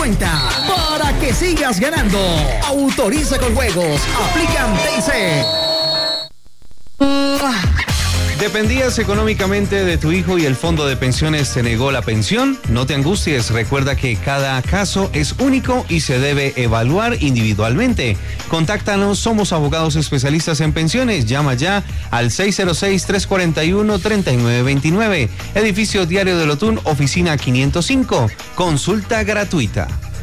cuenta para que sigas ganando. Autoriza con juegos. Aplican TIC. ¿Dependías económicamente de tu hijo y el fondo de pensiones te negó la pensión? No te angusties, recuerda que cada caso es único y se debe evaluar individualmente. Contáctanos, somos abogados especialistas en pensiones. Llama ya al 606-341-3929. Edificio Diario del Otún, oficina 505. Consulta gratuita.